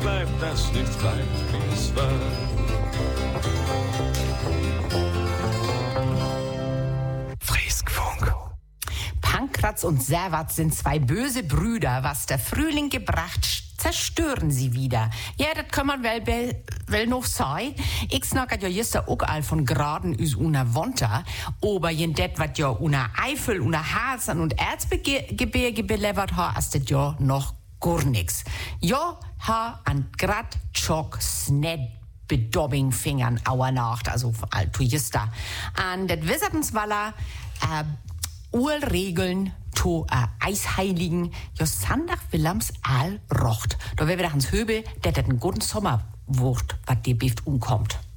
bleibt, dass nichts bleibt, wie es war. Frieskfunk. Pankratz und Servat sind zwei böse Brüder. Was der Frühling gebracht, zerstören sie wieder. Ja, das kann man wel noch sein. Ich snackert ja just auch all von Graden üs una Wonter. Aber jendet wat ja una Eifel, una Harzen und Erzgebirge belevert ha, as det ja noch gar nix. Ja, ha an grad Schock sned Bedobbingfingern auer Nacht, also Altujista. An det Wissertenswaller, Urregeln to Eisheiligen, Josandach Willems all rocht. Da wär wieder Hans Höbel, der den guten Sommerwurt, wat dir Bift umkommt.